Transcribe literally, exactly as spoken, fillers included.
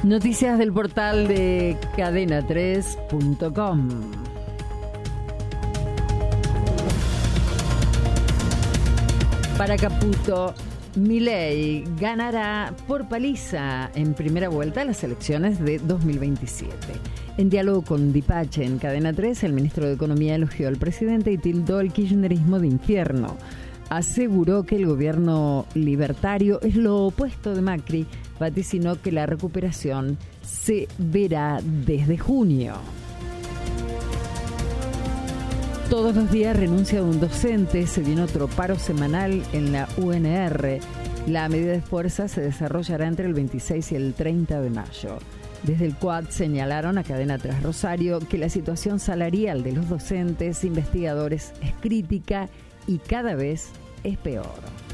Noticias del portal de cadena tres punto com. Para Caputo, Milei ganará por paliza en primera vuelta las elecciones de dos mil veintisiete. En diálogo con Dipache en Cadena tres, el ministro de Economía elogió al presidente y tildó el kirchnerismo de infierno. Aseguró que el gobierno libertario es lo opuesto de Macri. Vaticinó que la recuperación se verá desde junio. Todos los días renuncia un docente, se viene otro paro semanal en la U N R. La medida de fuerza se desarrollará entre el veintiséis y el treinta de mayo. Desde el C U A D señalaron a Cadena tres Rosario que la situación salarial de los docentes, investigadores es crítica y cada vez es peor.